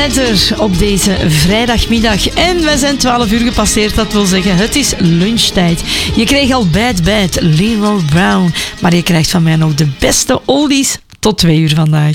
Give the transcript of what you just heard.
verder op deze vrijdagmiddag. En we zijn 12 uur gepasseerd, dat wil zeggen, het is lunchtijd. Je kreeg al Bad Leroy Brown, maar je krijgt van mij nog de beste oldies tot 2 uur vandaag.